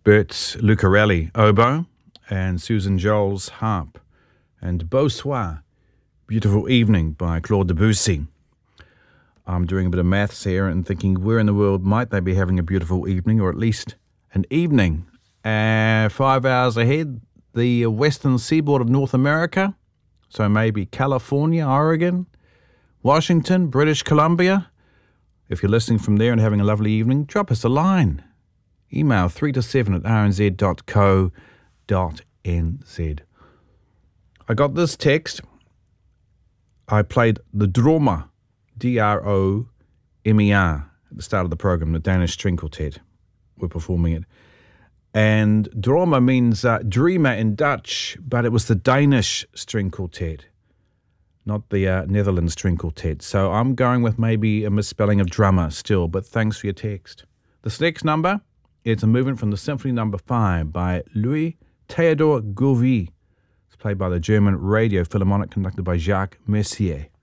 Bert's Lucarelli, oboe, and Susan Joel's harp, and Beau Soir, Beautiful Evening by Claude Debussy. I'm doing a bit of maths here and thinking, where in the world might they be having a beautiful evening, or at least an evening? 5 hours ahead, the western seaboard of North America, so maybe California, Oregon, Washington, British Columbia. If you're listening from there and having a lovely evening, drop us a line. Email 3to7@rnz.co.nz. I got this text. I played the Droma, D-R-O-M-E-R, at the start of the program, the Danish string quartet. We're performing it. And Droma means dreamer in Dutch, but it was the Danish string quartet, not the Netherlands string quartet. So I'm going with maybe a misspelling of drummer still, but thanks for your text. This next number, it's a movement from the Symphony No. 5 by Louis Théodore Gourville. It's played by the German Radio Philharmonic, conducted by Jacques Messier.